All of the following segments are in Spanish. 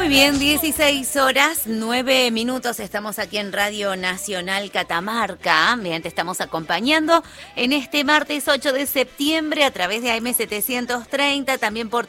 Muy bien, 16 horas, 9 minutos, estamos aquí en Radio Nacional Catamarca. Bien, te estamos acompañando en este martes 8 de septiembre a través de AM730, también por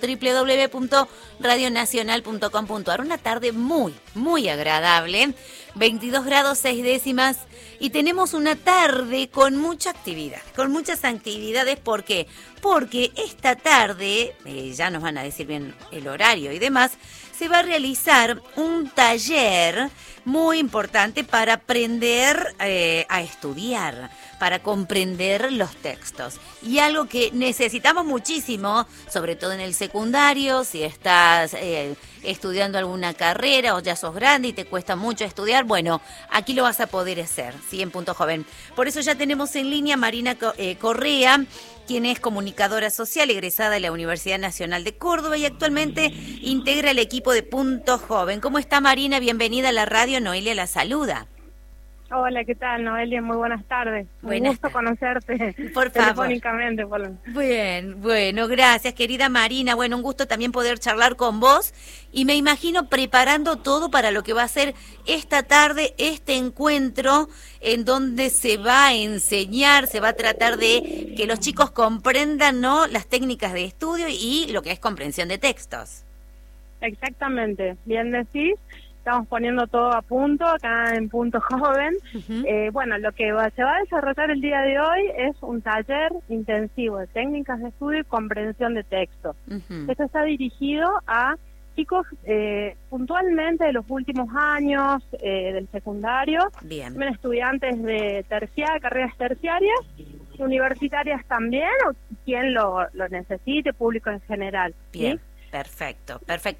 www.radionacional.com.ar. Una tarde muy agradable, 22 grados 6 décimas, y tenemos una tarde con mucha actividad, con muchas actividades. ¿Por qué? Porque esta tarde, ya nos van a decir bien el horario y demás, se va a realizar un taller muy importante para aprender a estudiar, para comprender los textos. Y algo que necesitamos muchísimo, sobre todo en el secundario, si estás estudiando alguna carrera o ya sos grande y te cuesta mucho estudiar, bueno, aquí lo vas a poder hacer, ¿sí? En Punto Joven. Por eso ya tenemos en línea a Marina Correa, quien es comunicadora social egresada de la Universidad Nacional de Córdoba y actualmente integra el equipo de Punto Joven. ¿Cómo está, Marina? Bienvenida a la radio. Noelia la saluda. Hola, ¿qué tal, Noelia? Muy buenas tardes. Un gusto conocerte telefónicamente. Bien, bueno, gracias, querida Marina. Bueno, un gusto también poder charlar con vos. Y me imagino preparando todo para lo que va a ser esta tarde, este encuentro en donde se va a enseñar, se va a tratar de que los chicos comprendan, ¿no?, las técnicas de estudio y lo que es comprensión de textos. Exactamente, bien decís. Estamos poniendo todo a punto acá en Punto Joven. Bueno, lo que se va a desarrollar el día de hoy es un taller intensivo de técnicas de estudio y comprensión de texto. Esto está dirigido a chicos puntualmente de los últimos años del secundario, también estudiantes de carreras terciarias, universitarias también, o quien lo necesite, público en general. Bien. ¿Sí? Perfecto.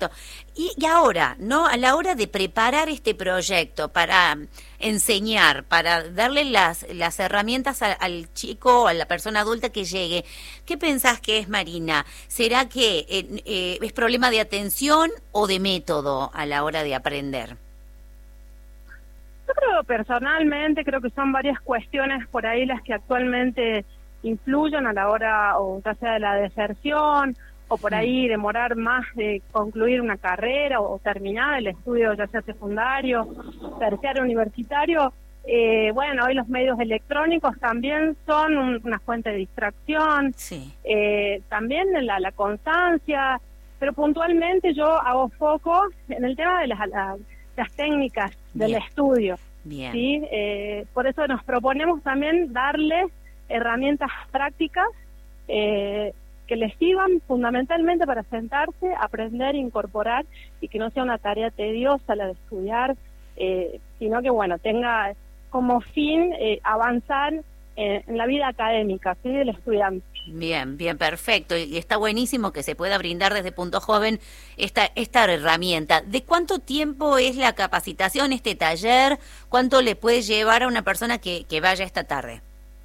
Y ahora, ¿no?, a la hora de preparar este proyecto para enseñar, para darle las herramientas al chico o a la persona adulta que llegue, ¿qué pensás que es, Marina? ¿Será que es problema de atención o de método a la hora de aprender? Yo personalmente creo que son varias cuestiones por ahí las que actualmente influyen a la hora, o ya sea de la deserción, o por ahí demorar más de concluir una carrera o terminar el estudio, ya sea secundario, terciario, universitario. Bueno, hoy los medios electrónicos también son una fuente de distracción, también la constancia, pero puntualmente yo hago foco en el tema de las técnicas del estudio. ¿Sí? Por eso nos proponemos también darles herramientas prácticas que les sirvan fundamentalmente para sentarse, aprender, incorporar, y que no sea una tarea tediosa la de estudiar, sino que, bueno, tenga como fin avanzar en la vida académica, ¿sí?, del estudiante. Bien, perfecto. Y está buenísimo que se pueda brindar desde Punto Joven esta herramienta. ¿De cuánto tiempo es la capacitación, este taller? ¿Cuánto le puede llevar a una persona que vaya esta tarde?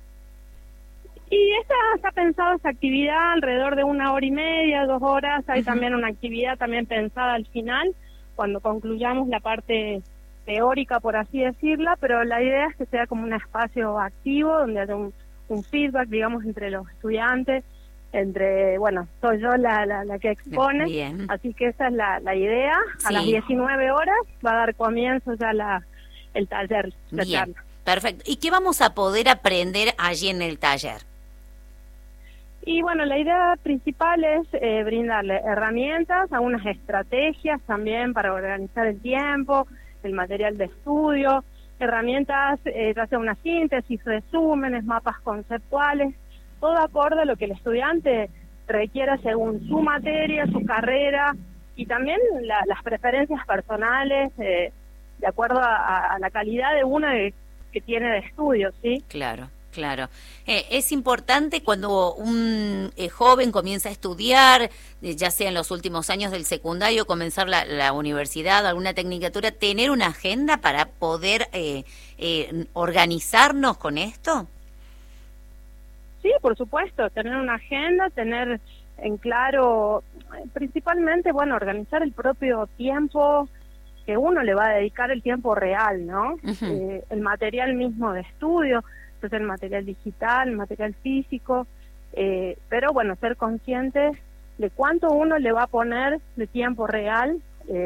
Y está pensado esa actividad alrededor de 1 hora y media, 2 horas. Hay también una actividad también pensada al final, cuando concluyamos la parte teórica, por así decirla, pero la idea es que sea como un espacio activo, donde haya un feedback, digamos, entre los estudiantes, bueno, soy yo la que expone. Bien. Así que esa es la idea. A las 19 horas va a dar comienzo ya el taller, la charla. Perfecto. ¿Y qué vamos a poder aprender allí en el taller? Y bueno, la idea principal es brindarle herramientas, algunas estrategias también para organizar el tiempo, el material de estudio, herramientas, ya sea una síntesis, resúmenes, mapas conceptuales, todo acorde a lo que el estudiante requiera según su materia, su carrera, y también las preferencias personales, de acuerdo a la calidad de uno que tiene de estudio, ¿sí? Claro. Es importante cuando un joven comienza a estudiar, ya sea en los últimos años del secundario, comenzar la universidad, alguna tecnicatura, tener una agenda para poder organizarnos con esto. Sí, por supuesto, tener una agenda, tener en claro, principalmente, bueno, organizar el propio tiempo que uno le va a dedicar, el tiempo real, ¿no? El material mismo de estudio, entonces el material digital, el material físico, pero bueno, ser conscientes de cuánto uno le va a poner de tiempo real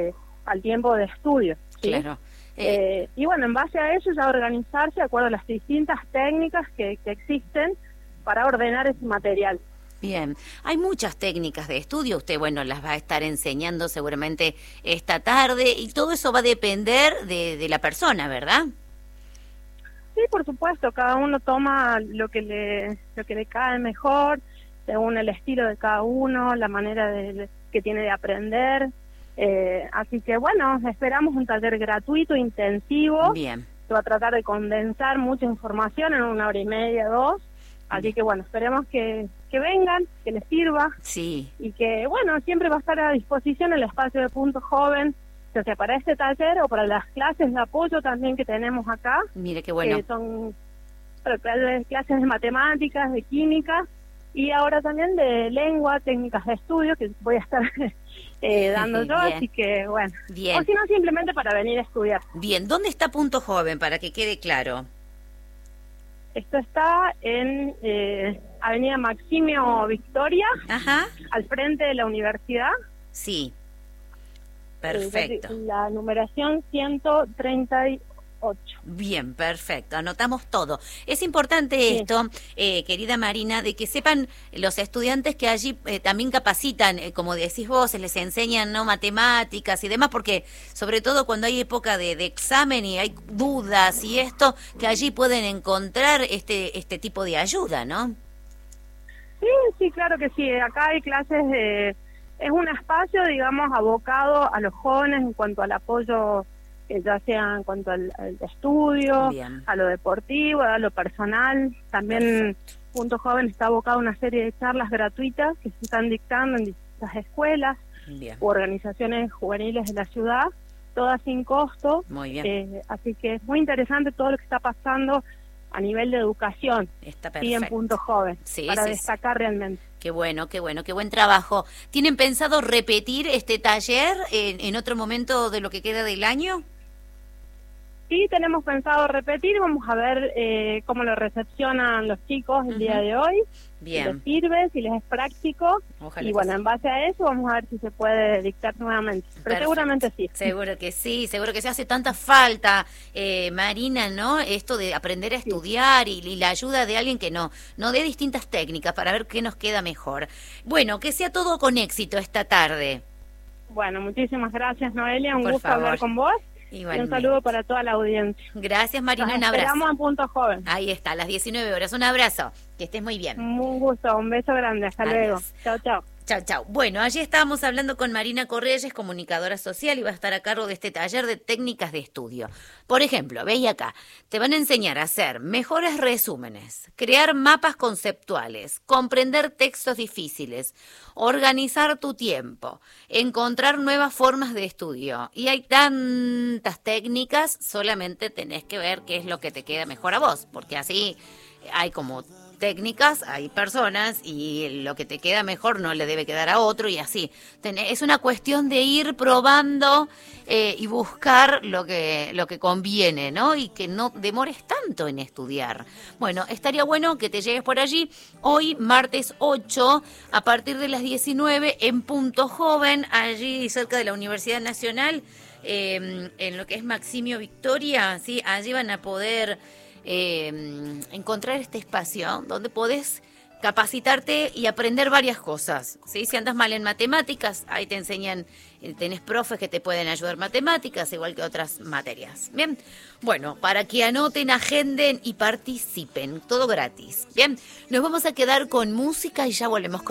al tiempo de estudio, ¿sí? Claro. Y bueno, en base a eso ya organizarse de acuerdo a las distintas técnicas que existen para ordenar ese material. Bien, hay muchas técnicas de estudio, usted, bueno, las va a estar enseñando seguramente esta tarde y todo eso va a depender de la persona, ¿verdad? Sí, por supuesto, cada uno toma lo que le cae mejor, según el estilo de cada uno, la manera que tiene de aprender. Así que bueno, esperamos un taller gratuito, intensivo. Bien. Se va a tratar de condensar mucha información en 1 hora y media, 2. Así que bueno, esperemos que vengan, que les sirva. Sí. Y que bueno, siempre va a estar a disposición el espacio de Punto Joven, ya sea para este taller o para las clases de apoyo también que tenemos acá. Mire qué bueno. Que son clases de matemáticas, de química y ahora también de lengua, técnicas de estudio que voy a estar dando yo, Bien. así que bueno. Bien. O si no, simplemente para venir a estudiar. Bien, ¿dónde está Punto Joven para que quede claro? Esto está en Avenida Maximio Victoria, Ajá. al frente de la universidad. Sí. Perfecto. La numeración 138. Bien, perfecto, anotamos todo. Es importante Sí. esto, querida Marina, de que sepan los estudiantes que allí también capacitan, como decís vos, les enseñan, ¿no?, matemáticas y demás, porque sobre todo cuando hay época de examen y hay dudas y esto, que allí pueden encontrar este tipo de ayuda, ¿no? Sí, claro que sí. Acá hay clases es un espacio, digamos, abocado a los jóvenes en cuanto al apoyo, ya sea en cuanto al estudio, Bien. a lo deportivo, a lo personal. También Punto Joven está abocado a una serie de charlas gratuitas que se están dictando en distintas escuelas Bien. u organizaciones juveniles de la ciudad, todas sin costo. Muy bien. Así que es muy interesante todo lo que está pasando a nivel de educación. Está Sí, en perfecto. Punto Joven, Sí, para sí, destacar realmente. Qué bueno, qué buen trabajo. ¿Tienen pensado repetir este taller en otro momento de lo que queda del año? Sí, tenemos pensado repetir, vamos a ver cómo lo recepcionan los chicos el día de hoy, Bien. si les sirve, si les es práctico, Ojalá y que bueno, sí. en base a eso vamos a ver si se puede dictar nuevamente, pero Perfecto. seguramente sí. Seguro que sí, seguro que se hace tanta falta, Marina, ¿no? Esto de aprender a estudiar y la ayuda de alguien que no dé distintas técnicas para ver qué nos queda mejor. Bueno, que sea todo con éxito esta tarde. Bueno, muchísimas gracias, Noelia, un Por gusto favor. hablar con vos, y Igualmente. un saludo para toda la audiencia. Gracias, Marina, Nos un abrazo. esperamos en Punto Joven. Ahí está, a las 19 horas. Un abrazo. Que estés muy bien. Un gusto, un beso grande, hasta Adiós. luego. Chao, chao. Chau, chau. Bueno, allí estábamos hablando con Marina Correyes, comunicadora social, y va a estar a cargo de este taller de técnicas de estudio. Por ejemplo, veis acá, te van a enseñar a hacer mejores resúmenes, crear mapas conceptuales, comprender textos difíciles, organizar tu tiempo, encontrar nuevas formas de estudio. Y hay tantas técnicas, solamente tenés que ver qué es lo que te queda mejor a vos, porque así hay como técnicas, hay personas y lo que te queda mejor no le debe quedar a otro y así. Es una cuestión de ir probando y buscar lo que conviene, ¿no? Y que no demores tanto en estudiar. Bueno, estaría bueno que te llegues por allí hoy, martes 8, a partir de las 19 en Punto Joven, allí cerca de la Universidad Nacional, en lo que es Maximio Victoria, ¿sí? Allí van a poder encontrar este espacio donde podés capacitarte y aprender varias cosas, ¿sí? Si andas mal en matemáticas, ahí te enseñan, tenés profes que te pueden ayudar matemáticas, igual que otras materias. Bien, bueno, para que anoten, agenden y participen, todo gratis. Bien, nos vamos a quedar con música y ya volvemos con